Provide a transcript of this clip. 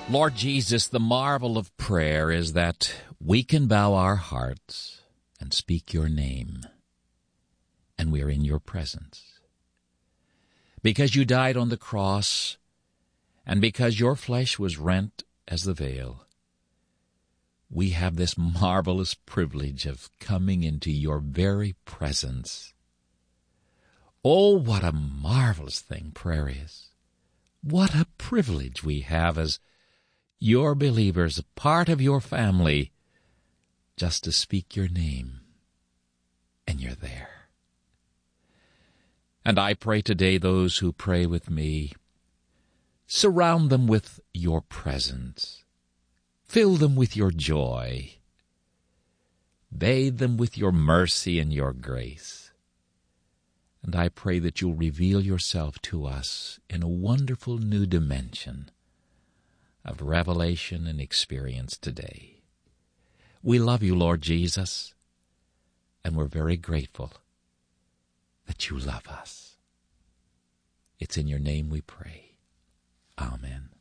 Lord Jesus, the marvel of prayer is that we can bow our hearts and speak your name, and we're in your presence. Because you died on the cross, and because your flesh was rent as the veil, we have this marvelous privilege of coming into your very presence. Oh, what a marvelous thing prayer is. What a privilege we have as your believers, a part of your family, just to speak your name, and you're there. And I pray today those who pray with me, surround them with your presence. Fill them with your joy. Bathe them with your mercy and your grace. And I pray that you'll reveal yourself to us in a wonderful new dimension of revelation and experience today. We love you, Lord Jesus, and we're very grateful that you love us. It's in your name we pray. Amen.